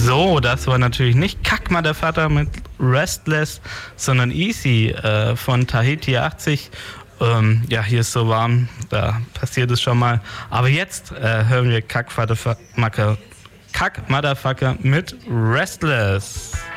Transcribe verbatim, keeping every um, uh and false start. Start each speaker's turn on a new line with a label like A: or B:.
A: So, das war natürlich nicht Kack Motherfucker mit Restless, sondern Easy äh, von Tahiti achtzig. Ähm, ja, hier ist so warm, da passiert es schon mal. Aber jetzt äh, hören wir Kack Motherfucker, Kack Motherfucker mit Restless.